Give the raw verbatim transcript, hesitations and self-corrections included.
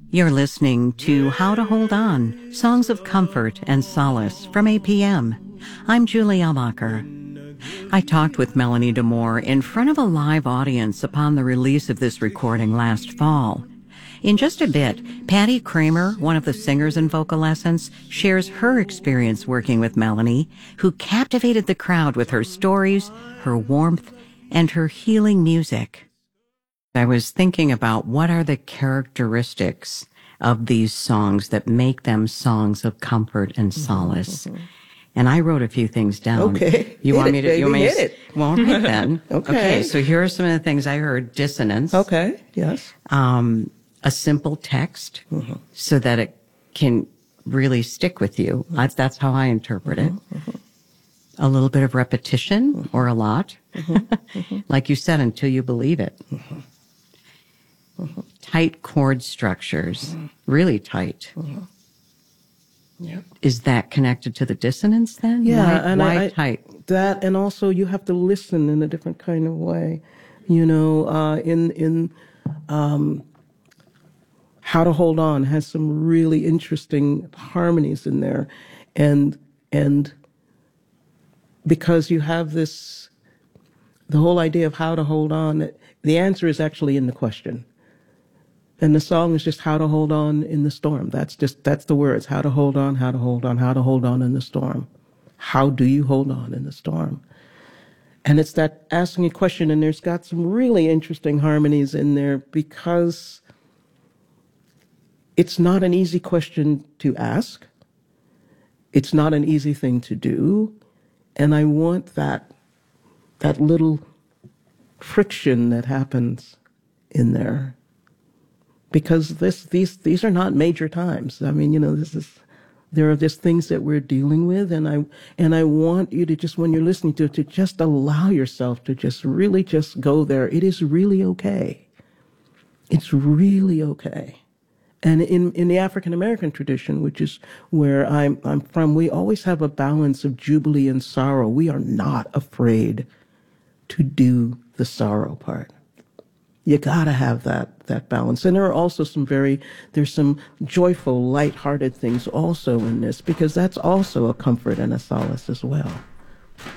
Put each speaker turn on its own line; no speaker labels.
You're listening to How to Hold On, Songs of Comfort and Solace from A P M. I'm Julie Elmacher. I talked with Melanie DeMore in front of a live audience upon the release of this recording last fall. In just a bit, Patty Kramer, one of the singers in Vocal Essence, shares her experience working with Melanie, who captivated the crowd with her stories, her warmth, and her healing music. I was thinking about what are the characteristics of these songs that make them songs of comfort and solace. Mm-hmm. And I wrote a few things down.
Okay.
You
hit
want
it,
me to?
baby,
You want me
hit
to?
It.
Well, all right then.
Okay.
Okay. So here are some of the things I heard: dissonance.
Okay. Yes.
Um, a simple text, mm-hmm. so that it can really stick with you. Mm-hmm. That's that's how I interpret it. Mm-hmm. Mm-hmm. A little bit of repetition, mm-hmm. or a lot, mm-hmm. Mm-hmm. like you said, until you believe it. Mm-hmm. Mm-hmm. Tight chord structures, mm-hmm. really tight. Mm-hmm. Yep. Is that connected to the dissonance then?
Yeah,
why,
and
why
I,
tight?
That, and also you have to listen in a different kind of way. You know, uh, in in um, How to Hold On has some really interesting harmonies in there, and and because you have this, the whole idea of how to hold on. The answer is actually in the question. And the song is just how to hold on in the storm. That's just, that's the words. How to hold on, how to hold on, how to hold on in the storm. How do you hold on in the storm? And it's that asking a question, and there's got some really interesting harmonies in there because it's not an easy question to ask. It's not an easy thing to do. And I want that, that little friction that happens in there. Because this, these, these are not major times. I mean, you know, this is, there are just things that we're dealing with, and I, and I want you to just, when you're listening to it, to just allow yourself to just really just go there. It is really okay. It's really okay. And in, in the African American tradition, which is where I'm, I'm from, we always have a balance of jubilee and sorrow. We are not afraid to do the sorrow part. You gotta have that, that balance. And there are also some very, there's some joyful, lighthearted things also in this, because that's also a comfort and a solace as well.